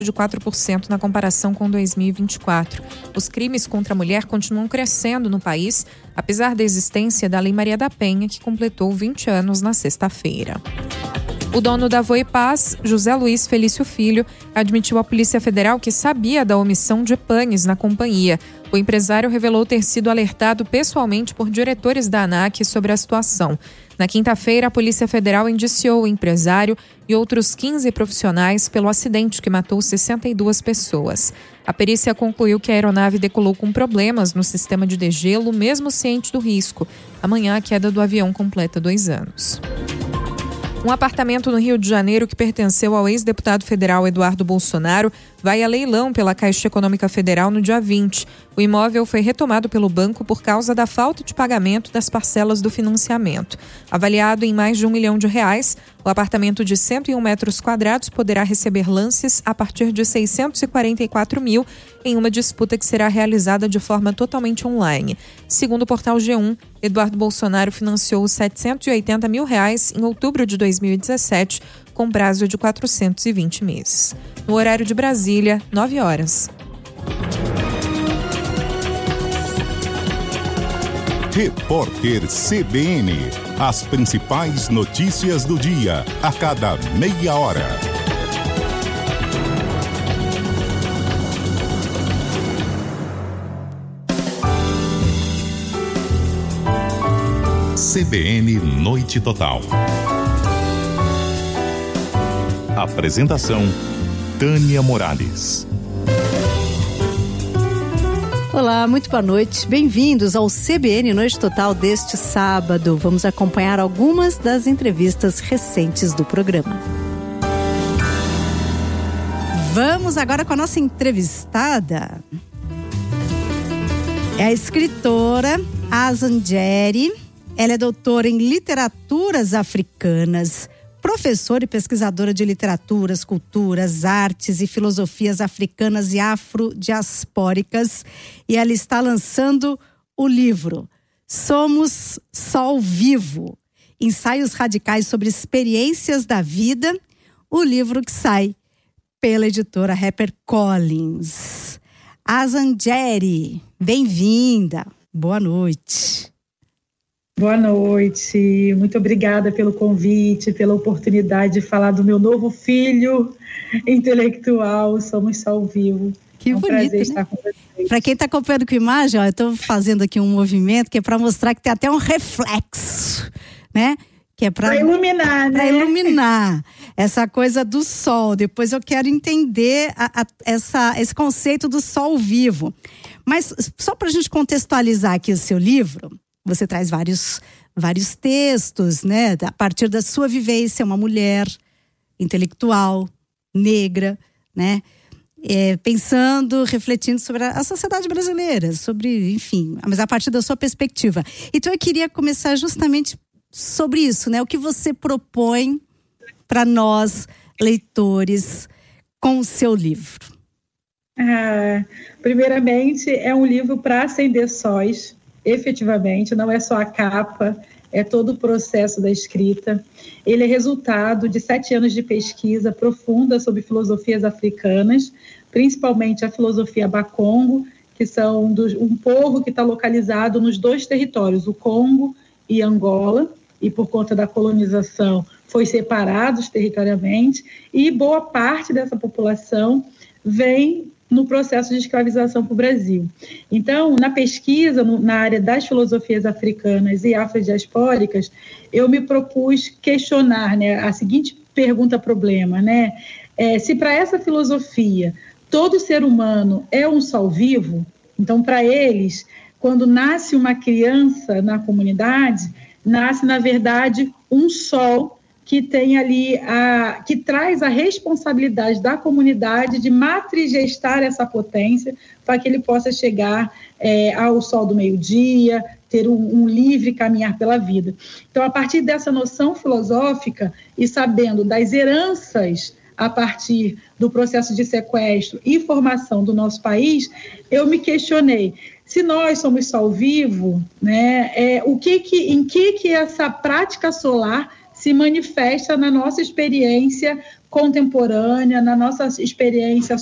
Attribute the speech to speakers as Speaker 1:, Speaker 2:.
Speaker 1: de 4% na comparação com 2024. Os crimes contra a mulher continuam crescendo no país, apesar da existência da Lei Maria da Penha, que completou 20 anos na sexta-feira. O dono da Voe Paz, José Luiz Felício Filho, admitiu à Polícia Federal que sabia da omissão de panes na companhia. O empresário revelou ter sido alertado pessoalmente por diretores da ANAC sobre a situação. Na quinta-feira, a Polícia Federal indiciou o empresário e outros 15 profissionais pelo acidente que matou 62 pessoas. A perícia concluiu que a aeronave decolou com problemas no sistema de degelo, mesmo ciente do risco. Amanhã, a queda do avião completa 2 anos. Um apartamento no Rio de Janeiro que pertenceu ao ex-deputado federal Eduardo Bolsonaro vai a leilão pela Caixa Econômica Federal no dia 20. O imóvel foi retomado pelo banco por causa da falta de pagamento das parcelas do financiamento. Avaliado em mais de R$1 milhão, o apartamento de 101 metros quadrados poderá receber lances a partir de 644 mil em uma disputa que será realizada de forma totalmente online. Segundo o portal G1, Eduardo Bolsonaro financiou os R$780 mil em outubro de 2017, com prazo de 420 meses. No horário de Brasília, 9 horas.
Speaker 2: Repórter CBN. As principais notícias do dia, a cada meia hora. CBN Noite Total. Apresentação: Tânia Morales.
Speaker 3: Olá, muito boa noite. Bem-vindos ao CBN Noite Total deste sábado. Vamos acompanhar algumas das entrevistas recentes do programa. Vamos agora com a nossa entrevistada. É a escritora Azan Jeri. Ela é doutora em literaturas africanas, professora e pesquisadora de literaturas, culturas, artes e filosofias africanas e afrodiaspóricas. E ela está lançando o livro Somos Sol Vivo, Ensaios Radicais sobre Experiências da Vida, o livro que sai pela editora HarperCollins. Azan Jeri, bem-vinda, boa noite.
Speaker 4: Boa noite, muito obrigada pelo convite, pela oportunidade de falar do meu novo filho intelectual, Somos Sol Vivo.
Speaker 3: Que bonito, prazer, né? Estar com vocês. Para quem está acompanhando com imagem, ó, eu estou fazendo aqui um movimento que é para mostrar que tem até um reflexo, né? Que é para
Speaker 4: iluminar, né?
Speaker 3: Para iluminar essa coisa do sol. Depois eu quero entender esse conceito do sol vivo. Mas só para a gente contextualizar aqui o seu livro, você traz vários textos, né? A partir da sua vivência, uma mulher intelectual, negra, né? Pensando, refletindo sobre a sociedade brasileira, sobre, enfim, mas a partir da sua perspectiva. Então eu queria começar justamente sobre isso, né? O que você propõe para nós, leitores, com o seu livro?
Speaker 4: Primeiramente, é um livro para acender sóis. Efetivamente, não é só a capa, é todo o processo da escrita. Ele é resultado de 7 anos de pesquisa profunda sobre filosofias africanas, principalmente a filosofia Bakongo, que são um povo que está localizado nos 2 territórios, o Congo e Angola, e por conta da colonização foi separados territorialmente, e boa parte dessa população vem no processo de escravização para o Brasil. Então, na pesquisa, na área das filosofias africanas e afrodiaspóricas, eu me propus questionar, né, a seguinte pergunta-problema, né? Se para essa filosofia todo ser humano é um sol vivo, então, para eles, quando nasce uma criança na comunidade, nasce, na verdade, um sol que tem ali que traz a responsabilidade da comunidade de matrigestar essa potência para que ele possa chegar ao sol do meio-dia, ter um livre caminhar pela vida. Então, a partir dessa noção filosófica e sabendo das heranças a partir do processo de sequestro e formação do nosso país, eu me questionei, se nós somos sol vivo, né, em que essa prática solar se manifesta na nossa experiência contemporânea, na nossa experiência